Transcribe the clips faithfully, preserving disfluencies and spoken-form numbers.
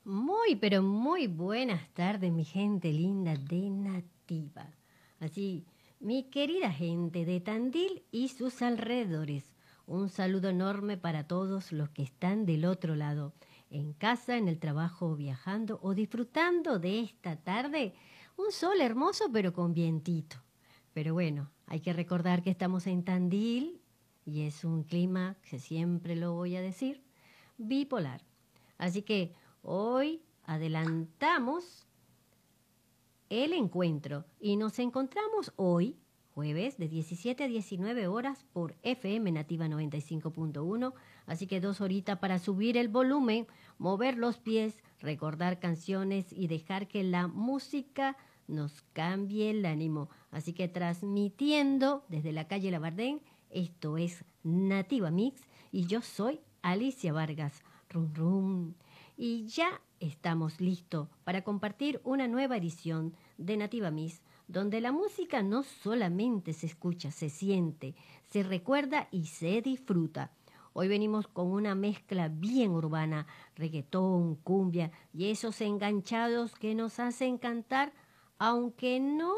Muy, pero muy buenas tardes, mi gente linda de Nativa. Así, mi querida gente de Tandil y sus alrededores, un saludo enorme para todos los que están del otro lado, en casa, en el trabajo, viajando o disfrutando de esta tarde. Un sol hermoso, pero con vientito. Pero bueno, hay que recordar que estamos en Tandil y es un clima, que siempre lo voy a decir, bipolar. Así que hoy adelantamos el encuentro y nos encontramos hoy, jueves, de diecisiete a diecinueve horas por F M Nativa noventa y cinco punto uno. Así que dos horitas para subir el volumen, mover los pies, recordar canciones y dejar que la música nos cambie el ánimo. Así que transmitiendo desde la calle Labardén, esto es Nativa Mix y yo soy Alicia Vargas. Rum, rum. Y ya estamos listos para compartir una nueva edición de Nativa Miss, donde la música no solamente se escucha, se siente, se recuerda y se disfruta. Hoy venimos con una mezcla bien urbana, reggaetón, cumbia y esos enganchados que nos hacen cantar aunque no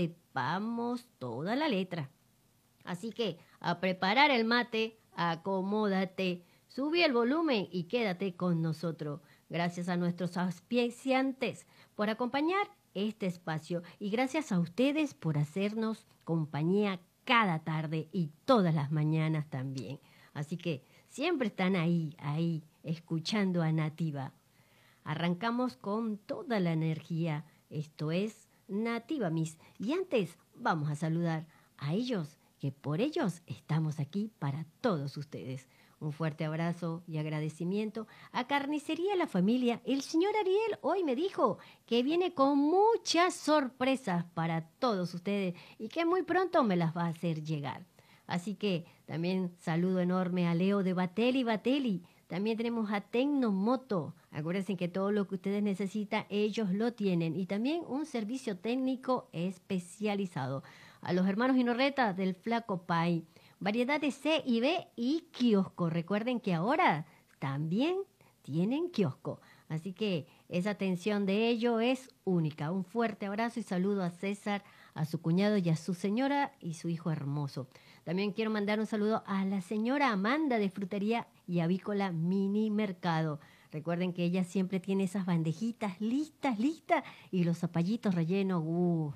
sepamos toda la letra. Así que a preparar el mate, acomódate, sube el volumen y quédate con nosotros. Gracias a nuestros auspiciantes por acompañar este espacio y gracias a ustedes por hacernos compañía cada tarde y todas las mañanas también. Así que siempre están ahí, ahí, escuchando a Nativa. Arrancamos con toda la energía. Esto es Nativa Miss. Y antes vamos a saludar a ellos, que por ellos estamos aquí para todos ustedes. Un fuerte abrazo y agradecimiento a Carnicería La Familia. El señor Ariel hoy me dijo que viene con muchas sorpresas para todos ustedes y que muy pronto me las va a hacer llegar. Así que también saludo enorme a Leo de Bateli Bateli. También tenemos a Tecnomoto. Acuérdense que todo lo que ustedes necesitan, ellos lo tienen. Y también un servicio técnico especializado. A los hermanos Inorreta del Flaco Pai. Variedad de C y B y kiosco. Recuerden que ahora también tienen kiosco. Así que esa atención de ellos es única. Un fuerte abrazo y saludo a César, a su cuñado y a su señora y su hijo hermoso. También quiero mandar un saludo a la señora Amanda de Frutería y Avícola Mini Mercado. Recuerden que ella siempre tiene esas bandejitas listas, listas y los zapallitos rellenos. ¡Uh!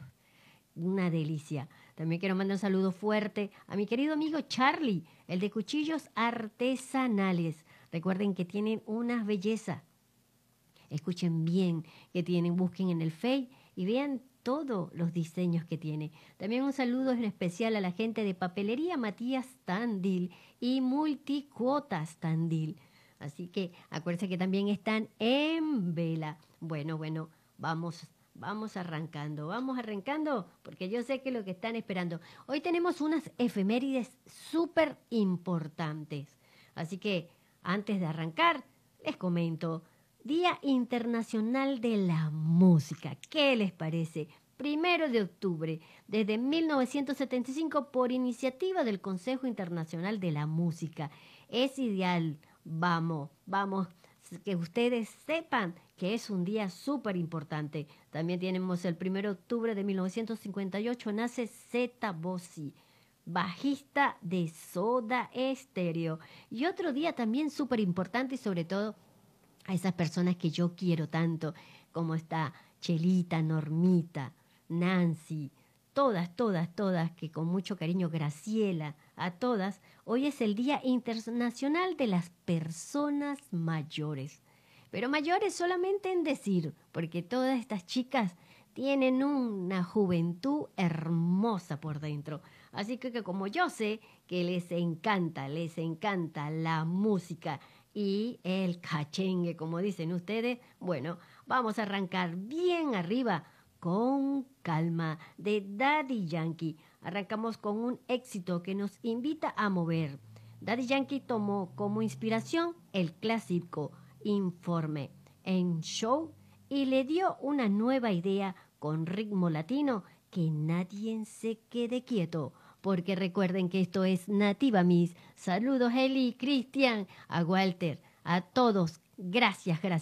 Una delicia. También quiero mandar un saludo fuerte a mi querido amigo Charlie, el de cuchillos artesanales. Recuerden que tienen unas bellezas. Escuchen bien que tienen, busquen en el Face y vean todos los diseños que tiene. También un saludo en especial a la gente de Papelería Matías Tandil y Multicuotas Tandil. Así que acuérdense que también están en vela. Bueno, bueno, vamos, vamos arrancando, vamos arrancando, porque yo sé que lo que están esperando. Hoy tenemos unas efemérides súper importantes. Así que antes de arrancar, les comento. Día Internacional de la Música. ¿Qué les parece? Primero de octubre, desde mil novecientos setenta y cinco, por iniciativa del Consejo Internacional de la Música. Es ideal, vamos, vamos, que ustedes sepan que es un día súper importante. También tenemos el primero de octubre de mil novecientos cincuenta y ocho, nace Zeta Bossi, bajista de Soda Stereo. Y otro día también súper importante y sobre todo a esas personas que yo quiero tanto, como está Chelita, Normita, Nancy, todas, todas, todas, que con mucho cariño, Graciela, a todas, hoy es el Día Internacional de las Personas Mayores. Pero mayores solamente en decir, porque todas estas chicas tienen una juventud hermosa por dentro. Así que, que como yo sé que les encanta, les encanta la música y el cachengue, como dicen ustedes, bueno, vamos a arrancar bien arriba con calma de Daddy Yankee. Arrancamos con un éxito que nos invita a mover. Daddy Yankee tomó como inspiración el clásico Informe en Show y le dio una nueva idea con ritmo latino, que nadie se quede quieto. Porque recuerden que esto es Nativa Miss. Saludos, Eli, Cristian, a Walter, a todos. Gracias, gracias.